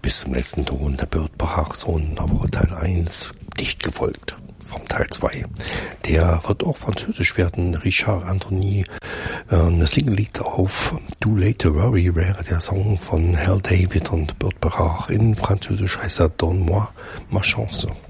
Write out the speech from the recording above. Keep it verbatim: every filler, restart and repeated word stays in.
bis zum letzten Ton der Burt Bacharach-Sohn, aber Teil eins dicht gefolgt vom Teil zwei. Der wird auch französisch werden. Richard Anthony, äh, das liegt auf Too Late to Worry, wäre der Song von Hal David und Burt Bacharach. In Französisch heißt er Donne-moi ma chance.